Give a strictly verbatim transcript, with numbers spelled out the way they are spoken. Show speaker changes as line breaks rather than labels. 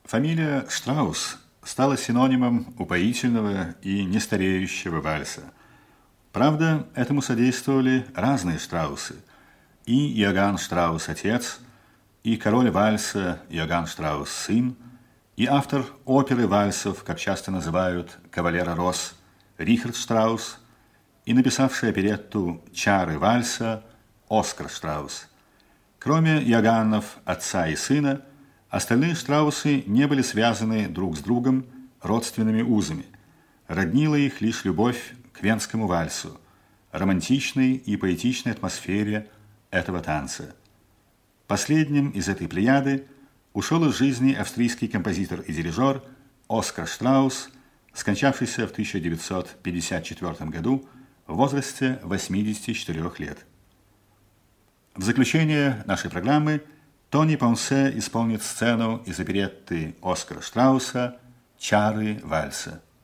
Фамилия Штраус стала синонимом упоительного и нестареющего вальса. Правда, этому содействовали разные Штраусы. И Иоганн Штраус отец, и король вальса Иоганн Штраус сын, и автор оперы вальсов, как часто называют кавалера Росс, Рихард Штраус, и написавший оперетту «Чары вальса» Оскар Штраус. Кроме Иоганнов, отца и сына, остальные Штраусы не были связаны друг с другом родственными узами. Роднила их лишь любовь к венскому вальсу, романтичной и поэтичной атмосфере этого танца. Последним из этой плеяды ушел из жизни австрийский композитор и дирижер Оскар Штраус, скончавшийся в тысяча девятьсот пятьдесят четвёртом году в возрасте восьмидесяти четырёх лет. В заключение нашей программы Тони Понсе исполнит сцену из оперетты Оскара Штрауса «Чары вальса».